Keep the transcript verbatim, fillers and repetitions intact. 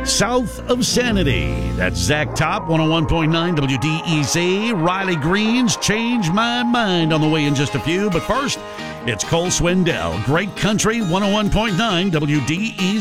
South of Sanity. That's Zach Top, one oh one point nine W D E C. Riley Green's Change My Mind on the way in just a few. But first, it's Cole Swindell. Great Country, one oh one point nine W D E C.